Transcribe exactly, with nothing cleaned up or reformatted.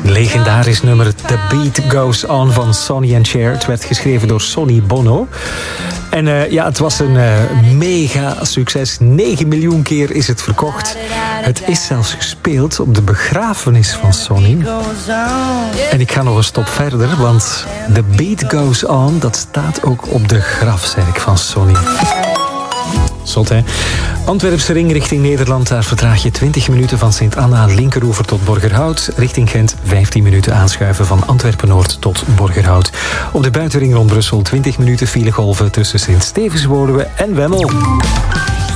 Legendarisch nummer The Beat Goes On van Sonny and Cher. Het werd geschreven door Sonny Bono. En uh, ja, het was een uh, mega succes. negen miljoen keer is het verkocht. Het is zelfs gespeeld op de begrafenis van Sonny. En ik ga nog een stap verder, want The Beat Goes On, dat staat ook op de grafzerk van Sonny. Zot, hè? Antwerpse ring richting Nederland. Daar vertraag je twintig minuten van Sint-Anna linkeroever tot Borgerhout. Richting Gent vijftien minuten aanschuiven van Antwerpen-Noord tot Borgerhout. Op de buitenring rond Brussel twintig minuten filegolven tussen Sint-Stevenswoluwe en Wemmel.